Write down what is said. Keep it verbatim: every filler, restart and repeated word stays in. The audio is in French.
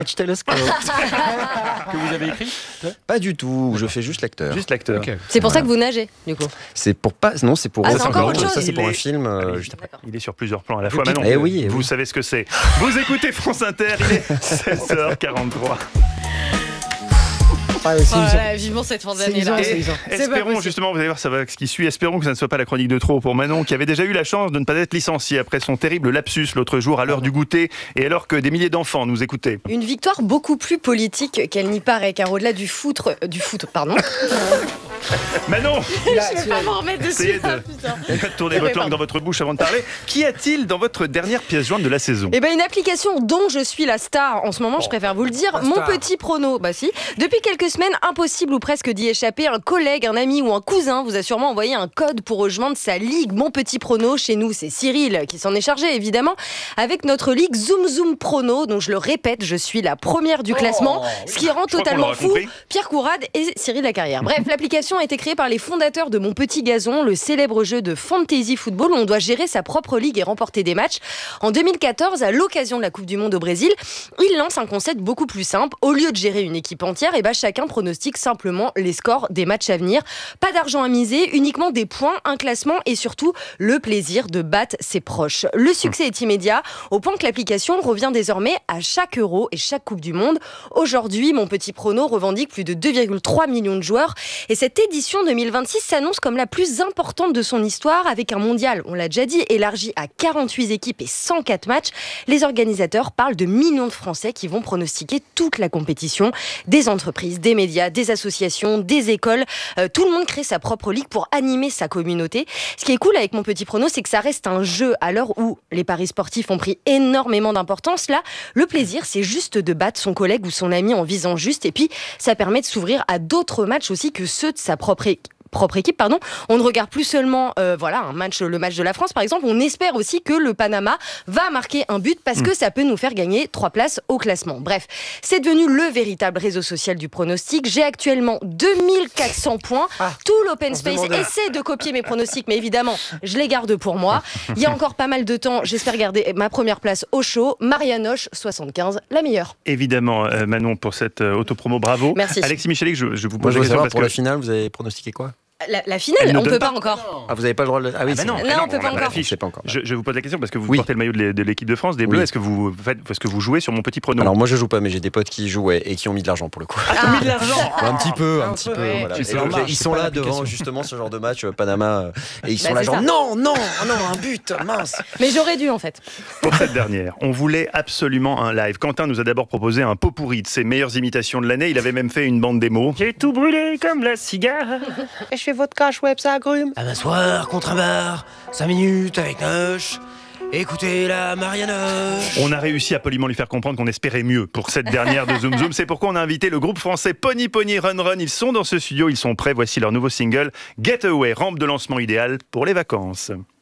Telescope. Que vous avez écrit ? Pas du tout, je fais juste l'acteur. Juste l'acteur. Okay. C'est pour voilà. ça que vous nagez, du coup. C'est pour pas, non, c'est pour. Ah, c'est encore autre chose. Ça, c'est pour il un est... film. Euh, juste après. Il est sur plusieurs plans à la fois. Manon, eh oui, eh vous oui. savez ce que c'est. Vous écoutez France Inter, il est seize heures quarante-trois. Ah, oh là là, vivement cette fin d'année là. Espérons justement, vous allez voir, ça va ce qui suit. Espérons que ça ne soit pas la chronique de trop pour Manon, qui avait déjà eu la chance de ne pas être licenciée après son terrible lapsus l'autre jour à l'heure du goûter et alors que des milliers d'enfants nous écoutaient. Une victoire beaucoup plus politique qu'elle n'y paraît, car au-delà du foot, euh, du foot, pardon. Manon, je ne vais pas m'en remettre dessus. Essayez de, de tourner votre langue dans votre bouche avant de parler. Qu'y a-t-il dans votre dernière pièce jointe de la saison ? Eh ben une application dont je suis la star en ce moment, oh, je préfère vous le dire, mon petit prono. Bah si. Depuis quelques semaines, impossible ou presque d'y échapper. Un collègue, un ami ou un cousin vous a sûrement envoyé un code pour rejoindre sa ligue Mon Petit Prono. Chez nous, c'est Cyril qui s'en est chargé, évidemment, avec notre ligue Zoom Zoom Prono. Donc je le répète, je suis la première du classement, oh, ce qui rend totalement fou compris. Pierre Courade et Cyril Lacarrière. Bref, l'application a été créée par les fondateurs de Mon Petit Gazon, le célèbre jeu de fantasy football où on doit gérer sa propre ligue et remporter des matchs. En deux mille quatorze, à l'occasion de la Coupe du Monde au Brésil, ils lancent un concept beaucoup plus simple. Au lieu de gérer une équipe entière, et ben chacun pronostique simplement les scores des matchs à venir. Pas d'argent à miser, uniquement des points, un classement et surtout le plaisir de battre ses proches. Le succès est immédiat, au point que l'application revient désormais à chaque euro et chaque Coupe du Monde. Aujourd'hui, Mon Petit Prono revendique plus de deux virgule trois millions de joueurs et cette édition deux mille vingt-six s'annonce comme la plus importante de son histoire avec un mondial, on l'a déjà dit, élargi à quarante-huit équipes et cent quatre matchs. Les organisateurs parlent de millions de Français qui vont pronostiquer toute la compétition. Des entreprises, des médias, des associations, des écoles. Euh, tout le monde crée sa propre ligue pour animer sa communauté. Ce qui est cool avec Mon Petit Prono, c'est que ça reste un jeu à l'heure où les paris sportifs ont pris énormément d'importance. Là, le plaisir, c'est juste de battre son collègue ou son ami en visant juste. Et puis, ça permet de s'ouvrir à d'autres matchs aussi que ceux de sa propre équipe. propre équipe, pardon. On ne regarde plus seulement euh, voilà, un match, le match de la France, par exemple. On espère aussi que le Panama va marquer un but parce mmh. que ça peut nous faire gagner trois places au classement. Bref, c'est devenu le véritable réseau social du pronostic. J'ai actuellement deux mille quatre cents points. Ah, Tout l'open space essaie de copier mes pronostics, mais évidemment, je les garde pour moi. Il y a encore pas mal de temps. J'espère garder ma première place au show. Marianoche, soixante-quinze, la meilleure. Évidemment, euh, Manon, pour cette euh, autopromo, bravo. Merci. Alexis Michalik, je, je vous pose Moi, je veux savoir, parce pour que... la finale, vous avez pronostiqué quoi ? La, la finale, on ne peut pas, pas encore. Ah, vous n'avez pas le droit de... Ah oui, ah bah non, non, non, on peut pas encore. Je, pas encore. Je, je vous pose la question parce que vous oui. portez le maillot de l'équipe de France, des Bleus. Oui. Est-ce que vous faites, est-ce que vous jouez sur Mon Petit Prono ? Alors moi je joue pas, mais j'ai des potes qui jouent et qui ont mis de l'argent pour le coup. Ah, t'as mis de l'argent ? Un petit peu, un, un petit peu. Ouais. Voilà. Et donc, ils sont là devant justement ce genre de match euh, Panama et ils sont bah, là genre ça. non, non, non, un but, mince. Mais j'aurais dû en fait. Pour cette dernière, on voulait absolument un live. Quentin nous a d'abord proposé un pot pourri de ses meilleures imitations de l'année. Il avait même fait une bande démo. J'ai tout brûlé comme la cigare. Et je fais votre cache web, ça agrume. À m'asseoir contre un bar, cinq minutes avec Noche. Écoutez la Marianoche. On a réussi à poliment lui faire comprendre qu'on espérait mieux pour cette dernière de Zoom Zoom. C'est pourquoi on a invité le groupe français Pony Pony Run Run. Ils sont dans ce studio, ils sont prêts. Voici leur nouveau single Getaway, rampe de lancement idéale pour les vacances.